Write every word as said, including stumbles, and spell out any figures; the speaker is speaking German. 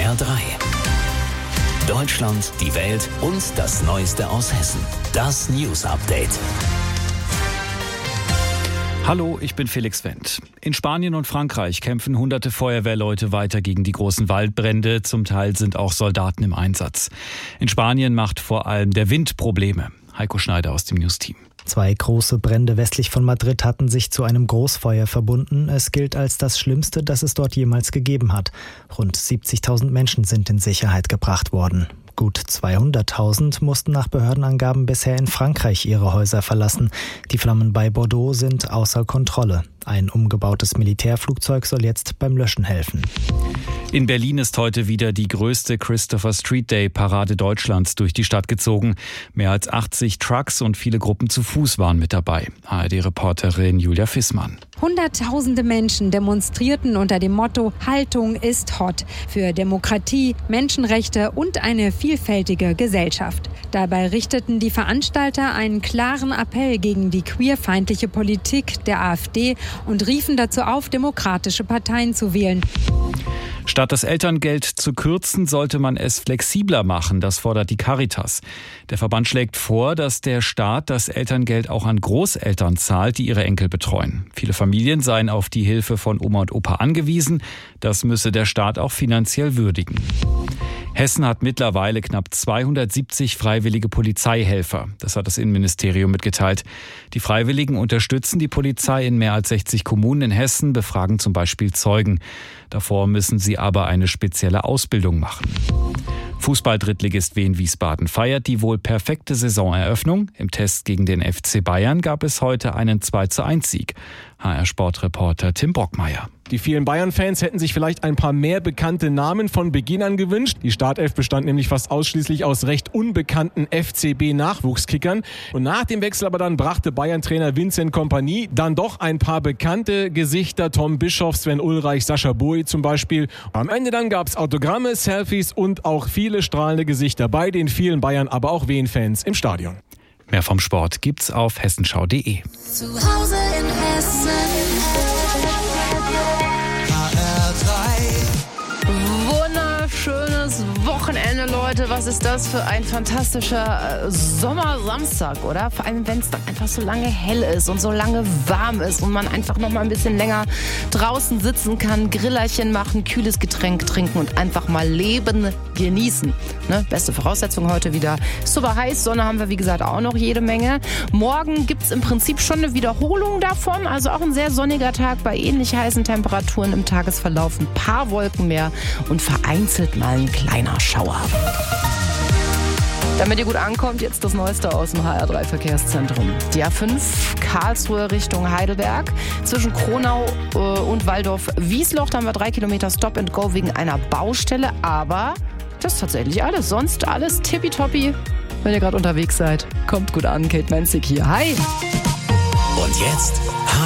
R drei. Deutschland, die Welt und das Neueste aus Hessen. Das News Update. Hallo, ich bin Felix Wendt. In Spanien und Frankreich kämpfen hunderte Feuerwehrleute weiter gegen die großen Waldbrände. Zum Teil sind auch Soldaten im Einsatz. In Spanien macht vor allem der Wind Probleme. Heiko Schneider aus dem News-Team. Zwei große Brände westlich von Madrid hatten sich zu einem Großfeuer verbunden. Es gilt als das Schlimmste, das es dort jemals gegeben hat. Rund siebzigtausend Menschen sind in Sicherheit gebracht worden. Gut zweihunderttausend mussten nach Behördenangaben bisher in Frankreich ihre Häuser verlassen. Die Flammen bei Bordeaux sind außer Kontrolle. Ein umgebautes Militärflugzeug soll jetzt beim Löschen helfen. In Berlin ist heute wieder die größte Christopher Street Day Parade Deutschlands durch die Stadt gezogen. Mehr als achtzig Trucks und viele Gruppen zu Fuß waren mit dabei. A R D-Reporterin Julia Fissmann. Hunderttausende Menschen demonstrierten unter dem Motto Haltung ist hot für Demokratie, Menschenrechte und eine vielfältige Gesellschaft. Dabei richteten die Veranstalter einen klaren Appell gegen die queerfeindliche Politik der AfD und riefen dazu auf, demokratische Parteien zu wählen. Statt das Elterngeld zu kürzen, sollte man es flexibler machen. Das fordert die Caritas. Der Verband schlägt vor, dass der Staat das Elterngeld auch an Großeltern zahlt, die ihre Enkel betreuen. Viele Familien seien auf die Hilfe von Oma und Opa angewiesen. Das müsse der Staat auch finanziell würdigen. Hessen hat mittlerweile knapp zweihundertsiebzig freiwillige Polizeihelfer. Das hat das Innenministerium mitgeteilt. Die Freiwilligen unterstützen die Polizei in mehr als sechzig Kommunen in Hessen, befragen zum Beispiel Zeugen. Davor müssen sie aber eine spezielle Ausbildung machen. Fußball-Drittligist Wien Wiesbaden feiert die wohl perfekte Saisoneröffnung. Im Test gegen den F C Bayern gab es heute einen zwei zu eins Sieg. H R-Sportreporter Tim Brockmeier. Die vielen Bayern-Fans hätten sich vielleicht ein paar mehr bekannte Namen von Beginn an gewünscht. Die Startelf bestand nämlich fast ausschließlich aus recht unbekannten F C B-Nachwuchskickern. Und nach dem Wechsel aber dann brachte Bayern-Trainer Vincent Kompany dann doch ein paar bekannte Gesichter. Tom Bischoff, Sven Ulreich, Sascha Bui zum Beispiel. Am Ende dann gab es Autogramme, Selfies und auch viele strahlende Gesichter bei den vielen Bayern, aber auch Wien-Fans im Stadion. Mehr vom Sport gibt's auf hessenschau punkt de. Zu Hause in Hessen. Wunderschönes Wochenende, Leute. Was ist das für ein fantastischer äh, Sommersamstag, oder? Vor allem, wenn es dann einfach so lange hell ist und so lange warm ist und man einfach noch mal ein bisschen länger draußen sitzen kann, Grillerchen machen, kühles Getränk trinken und einfach mal Leben genießen. Ne? Beste Voraussetzung heute wieder. Super heiß, Sonne haben wir wie gesagt auch noch jede Menge. Morgen gibt es im Prinzip schon eine Wiederholung davon, also auch ein sehr sonniger Tag bei ähnlich heißen Temperaturen im Tagesverlauf. Ein paar Wolken mehr und vereinzelt mal ein kleiner Schauer. Damit ihr gut ankommt, jetzt das Neueste aus dem H R drei Verkehrszentrum. Die A fünf Karlsruhe Richtung Heidelberg. Zwischen Kronau äh, und Waldorf-Wiesloch, da haben wir drei Kilometer Stop and Go wegen einer Baustelle. Aber das ist tatsächlich alles. Sonst alles tippitoppi. Wenn ihr gerade unterwegs seid, kommt gut an. Kate Menzig hier. Hi! Und jetzt